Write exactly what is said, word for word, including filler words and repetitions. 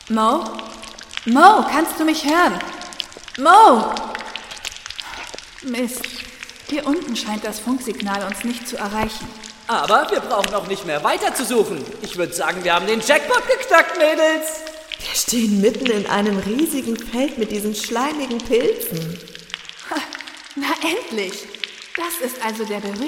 Mo? Mo, kannst du mich hören? Mo! Mist, hier unten scheint das Funksignal uns nicht zu erreichen. Aber wir brauchen auch nicht mehr weiter zu suchen. Ich würde sagen, wir haben den Jackpot geknackt, Mädels. Wir stehen mitten in einem riesigen Feld mit diesen schleimigen Pilzen. Ha, na endlich! Das ist also der berühmte